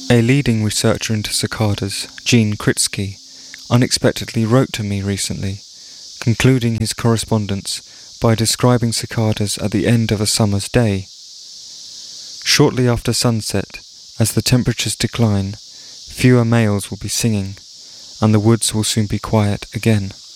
A leading researcher into cicadas, Gene Kritsky, unexpectedly wrote to me recently, concluding his correspondence by describing cicadas at the end of a summer's day. Shortly after sunset, as the temperatures decline, fewer males will be singing, and the woods will soon be quiet again.